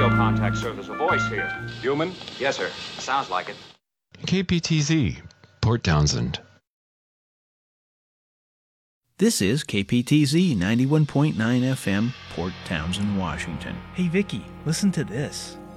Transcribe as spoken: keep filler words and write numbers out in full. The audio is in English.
contact serves as a voice here. Human? Yes, sir. Sounds like it. K P T Z, Port Townsend. This is K P T Z ninety-one point nine F M, Port Townsend, Washington. Hey, Vicky, listen to this.